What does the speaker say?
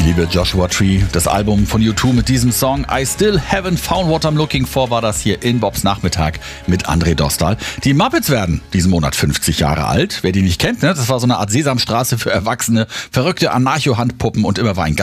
liebe Joshua Tree. Das Album von U2 mit diesem Song I Still Haven't Found What I'm Looking For war das hier in Bobs Nachmittag mit André Dostal. Die Muppets werden diesen Monat 50 Jahre alt. Wer die nicht kennt, ne? Das war so eine Art Sesamstraße für Erwachsene. Verrückte Anarcho-Handpuppen und immer war ein